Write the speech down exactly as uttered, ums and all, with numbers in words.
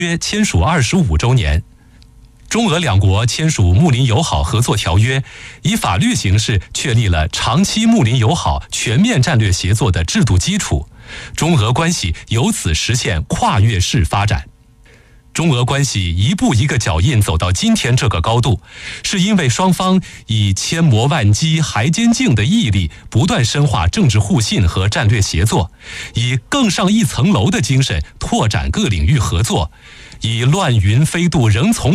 约签署二十五周年。中俄两国签署睦邻友好合作条约，以法律形式确立了长期睦邻友好全面战略协作的制度基础，中俄关系由此实现跨越式发展。中俄关系一步一个脚印走到今天这个高度，是因为双方以千磨万击还坚劲的毅力，不断深化政治互信和战略协作，以更上一层楼的精神拓展各领域合作，以乱云飞渡仍从